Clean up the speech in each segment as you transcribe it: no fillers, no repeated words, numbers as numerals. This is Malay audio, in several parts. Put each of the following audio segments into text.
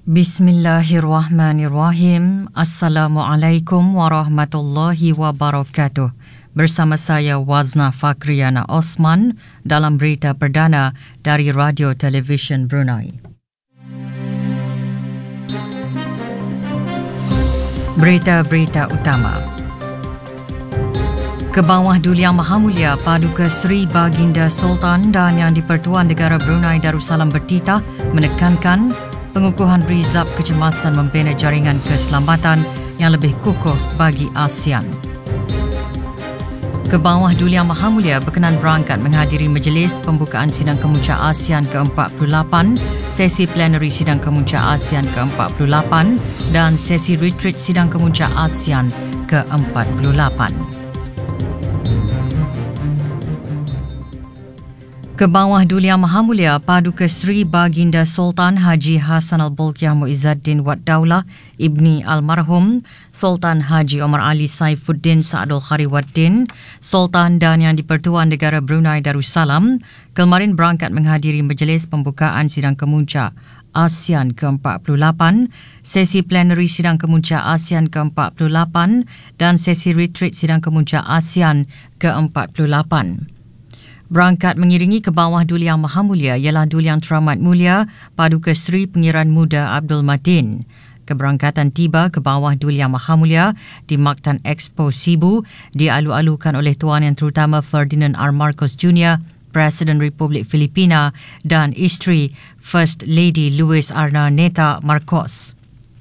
Bismillahirrahmanirrahim. Assalamualaikum warahmatullahi wabarakatuh. Bersama saya Wazna Fakriana Osman dalam berita perdana dari Radio Television Brunei. Berita-berita utama. Kebawah Duli Yang Maha Mulia Paduka Seri Baginda Sultan dan Yang di-Pertuan Negara Brunei Darussalam bertitah menekankan pengukuhan rizab kecemasan membina jaringan keselamatan yang lebih kukuh bagi ASEAN. Kebawah Duli Yang Maha Mulia berkenan berangkat menghadiri majlis pembukaan sidang kemuncak ASEAN ke-48, sesi plenary sidang kemuncak ASEAN ke-48 dan sesi retreat sidang kemuncak ASEAN ke-48. Kebawah Duli Yang Maha Mulia Paduka Seri Baginda Sultan Haji Hassan Al-Bolkiah Muizzaddin Wad Daulah Ibni Almarhum Sultan Haji Omar Ali Saifuddin Sa'adul Khariwaddin Sultan dan Yang di-Pertuan Negara Brunei Darussalam kemarin berangkat menghadiri majlis pembukaan sidang kemuncak ASEAN ke-48, sesi plenary sidang kemuncak ASEAN ke-48 dan sesi retreat sidang kemuncak ASEAN ke-48. Berangkat mengiringi Kebawah Duli Yang Maha Mulia ialah Duli Yang Teramat Mulia Paduka Seri Pengiran Muda Abdul Matin. Keberangkatan tiba Kebawah Duli Yang Maha Mulia di Maktan Expo Sibu dialu-alukan oleh Tuan Yang Terutama Ferdinand R. Marcos Jr., Presiden Republik Filipina dan isteri First Lady Luis Arnaneta Marcos.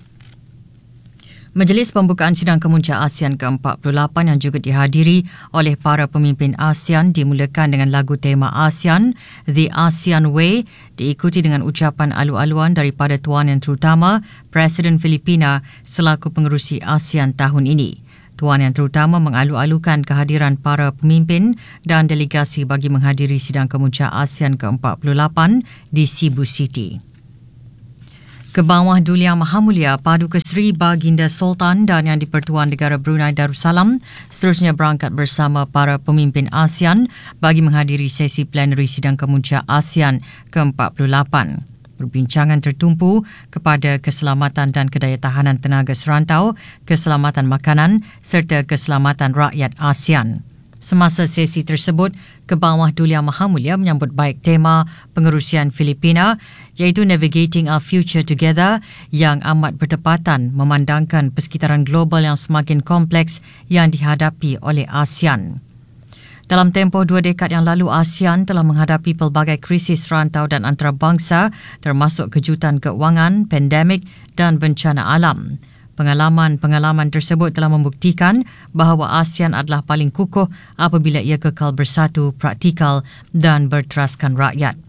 Majlis pembukaan sidang kemuncak ASEAN ke-48 yang juga dihadiri oleh para pemimpin ASEAN dimulakan dengan lagu tema ASEAN, The ASEAN Way, diikuti dengan ucapan alu-aluan daripada Tuan Yang Terutama, Presiden Filipina selaku pengerusi ASEAN tahun ini. Tuan Yang Terutama mengalu-alukan kehadiran para pemimpin dan delegasi bagi menghadiri sidang kemuncak ASEAN ke-48 di Cebu City. Kebawah Duli Yang Maha Mulia Paduka Seri Baginda Sultan dan Yang di-Pertuan Negara Brunei Darussalam seterusnya berangkat bersama para pemimpin ASEAN bagi menghadiri sesi plenary sidang kemuncak ASEAN ke-48. Perbincangan tertumpu kepada keselamatan dan kedayatahanan tenaga serantau, keselamatan makanan serta keselamatan rakyat ASEAN. Semasa sesi tersebut, Kebawah Duli Yang Maha Mulia menyambut baik tema pengerusian Filipina iaitu Navigating Our Future Together yang amat bertepatan memandangkan persekitaran global yang semakin kompleks yang dihadapi oleh ASEAN. Dalam tempoh 2 dekad yang lalu, ASEAN telah menghadapi pelbagai krisis rantau dan antarabangsa termasuk kejutan keuangan, pandemik dan bencana alam. Pengalaman-pengalaman tersebut telah membuktikan bahawa ASEAN adalah paling kukuh apabila ia kekal bersatu, praktikal dan berteraskan rakyat.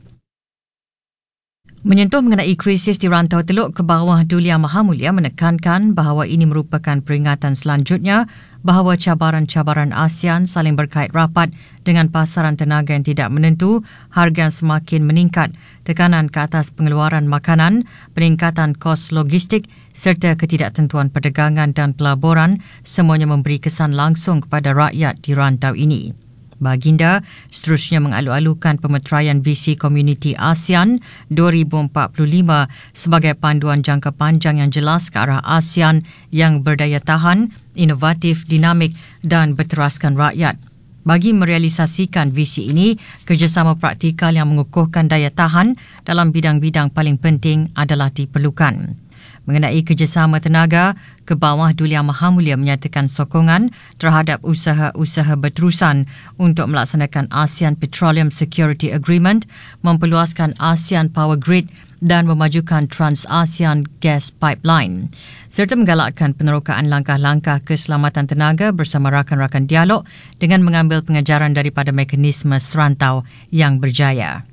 Menyentuh mengenai krisis di rantau teluk, Kebawah Duli Yang Maha Mulia menekankan bahawa ini merupakan peringatan selanjutnya bahawa cabaran-cabaran ASEAN saling berkait rapat dengan pasaran tenaga yang tidak menentu, harga yang semakin meningkat, tekanan ke atas pengeluaran makanan, peningkatan kos logistik serta ketidaktentuan perdagangan dan pelaburan semuanya memberi kesan langsung kepada rakyat di rantau ini. Baginda seterusnya mengalu-alukan pemeteraian visi komuniti ASEAN 2045 sebagai panduan jangka panjang yang jelas ke arah ASEAN yang berdaya tahan, inovatif, dinamik dan berteraskan rakyat. Bagi merealisasikan visi ini, kerjasama praktikal yang mengukuhkan daya tahan dalam bidang-bidang paling penting adalah diperlukan. Mengenai kerjasama tenaga, Kebawah Duli Yang Maha Mulia menyatakan sokongan terhadap usaha-usaha berterusan untuk melaksanakan ASEAN Petroleum Security Agreement, memperluaskan ASEAN Power Grid dan memajukan Trans-ASEAN Gas Pipeline, serta menggalakkan penerokaan langkah-langkah keselamatan tenaga bersama rakan-rakan dialog dengan mengambil pengajaran daripada mekanisme serantau yang berjaya.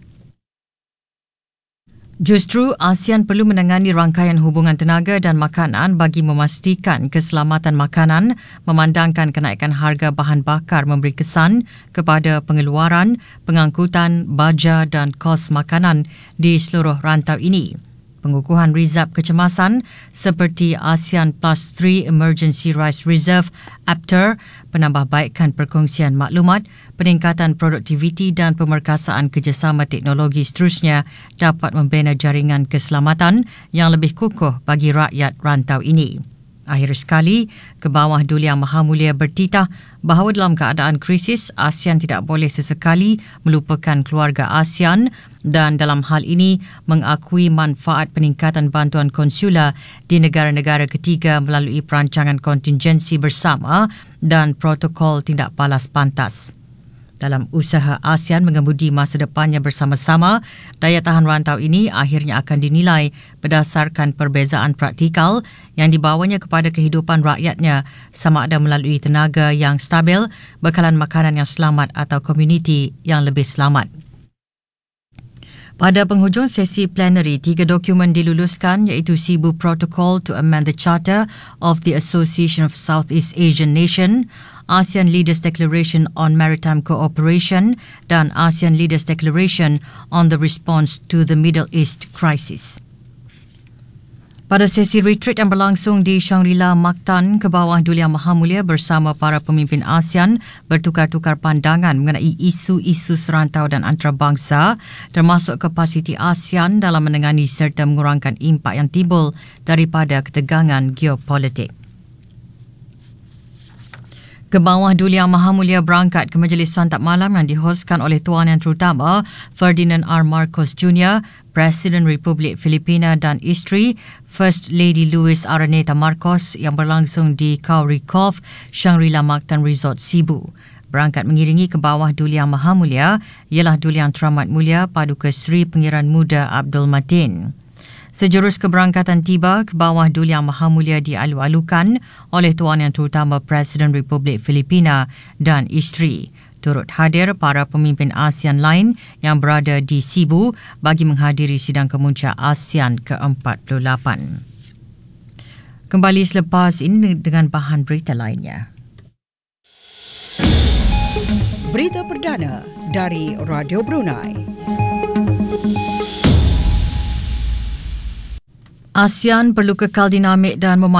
Justru ASEAN perlu menangani rangkaian hubungan tenaga dan makanan bagi memastikan keselamatan makanan, memandangkan kenaikan harga bahan bakar memberi kesan kepada pengeluaran, pengangkutan, baja dan kos makanan di seluruh rantau ini. pengukuhan rizab kecemasan seperti ASEAN Plus 3 Emergency Rice Reserve (APTER), penambahbaikan perkongsian maklumat, peningkatan produktiviti dan pemerkasaan kerjasama teknologi seterusnya dapat membina jaringan keselamatan yang lebih kukuh bagi rakyat rantau ini. Akhir sekali, Kebawah Duli Yang Maha Mulia bertitah bahawa dalam keadaan krisis, ASEAN tidak boleh sesekali melupakan keluarga ASEAN dan dalam hal ini mengakui manfaat peningkatan bantuan konsular di negara-negara ketiga melalui perancangan kontingensi bersama dan protokol tindak balas pantas. Dalam usaha ASEAN mengemudi masa depannya bersama-sama, daya tahan rantau ini akhirnya akan dinilai berdasarkan perbezaan praktikal yang dibawanya kepada kehidupan rakyatnya sama ada melalui tenaga yang stabil, bekalan makanan yang selamat atau komuniti yang lebih selamat. Pada penghujung sesi plenary, 3 dokumen diluluskan iaitu Cebu Protocol to amend the Charter of the Association of Southeast Asian Nation, ASEAN Leaders Declaration on Maritime Cooperation dan ASEAN Leaders Declaration on the Response to the Middle East Crisis. Pada sesi retreat yang berlangsung di Shangri-La Mactan, Kebawah Duli Yang Maha Mulia bersama para pemimpin ASEAN bertukar-tukar pandangan mengenai isu-isu serantau dan antarabangsa termasuk kapasiti ASEAN dalam menangani serta mengurangkan impak yang timbul daripada ketegangan geopolitik. Kebawah Duli Yang Maha Mulia berangkat ke majlis santap malam yang dihoskan oleh Tuan Yang Terutama Ferdinand R. Marcos Jr., Presiden Republik Filipina dan isteri First Lady Luis Araneta Marcos yang berlangsung di Kauri Cove, Shangri-La Mactan Resort, Cebu. Berangkat mengiringi Kebawah Duli Yang Maha Mulia ialah Duli Yang Teramat Mulia Paduka Seri Pangeran Muda Abdul Matin. Sejurus keberangkatan tiba, Kebawah Duli Yang Maha Mulia dialu-alukan oleh Tuan Yang Terutama Presiden Republik Filipina dan isteri. Turut hadir para pemimpin ASEAN lain yang berada di Cebu bagi menghadiri sidang kemuncak ASEAN ke-48. Kembali selepas ini dengan bahan berita lainnya. Berita perdana dari Radio Brunei. ASEAN perlu kekal dinamik dan